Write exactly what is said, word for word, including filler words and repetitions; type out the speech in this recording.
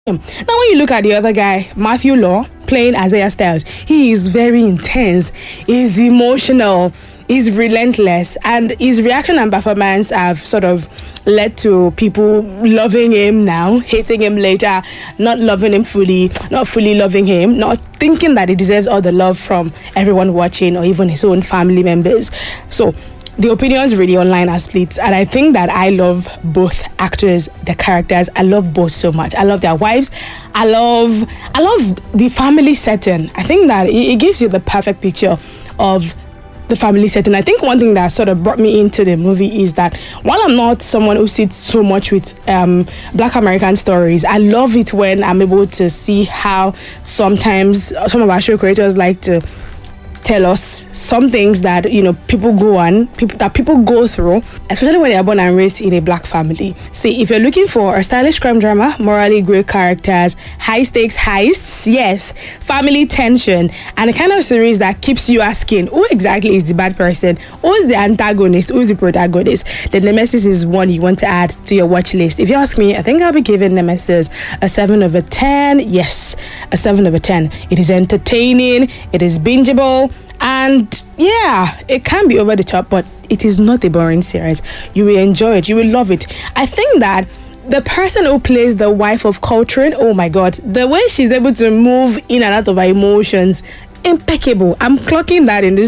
Now, when you look at the other guy, Matthew Law, playing Isaiah Styles, he is very intense, he's emotional, he's relentless, and his reaction and performance have sort of led to people loving him now, hating him later, not loving him fully, not fully loving him, not thinking that he deserves all the love from everyone watching or even his own family members. So, the opinions really online are split, and I think that I love both actors, the characters. I love both so much. I love their wives. I love, I love the family setting. I think that it, it gives you the perfect picture of the family setting. I think one thing that sort of brought me into the movie is that while I'm not someone who sits so much with um, Black American stories, I love it when I'm able to see how sometimes some of our show creators like to tell us some things that, you know, people go on, people that people go through, especially when they're born and raised in a Black family. See, if you're looking for a stylish crime drama, morally great characters, high stakes heists, yes, family tension, and a kind of series that keeps you asking, who exactly is the bad person? Who is the antagonist? Who is the protagonist? The Nemesis is one you want to add to your watch list. If you ask me, I think I'll be giving Nemesis a seven over ten. Yes, a seven over ten. It is entertaining, it is bingeable, and yeah, it can be over the top, but it is not a boring series. You will enjoy it. You will love it. I think that the person who plays the wife of Coltrane, oh my God, the way she's able to move in and out of her emotions, impeccable. I'm clocking that in this